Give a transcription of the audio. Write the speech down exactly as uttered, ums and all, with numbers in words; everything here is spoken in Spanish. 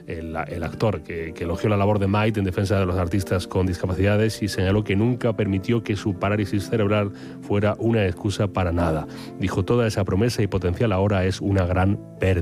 el, el actor, que, que elogió la labor de Might en defensa de los artistas con discapacidades y señaló que nunca permitió que su parálisis cerebral fuera una excusa para nada. Dijo: toda esa promesa y potencial ahora es una gran pérdida.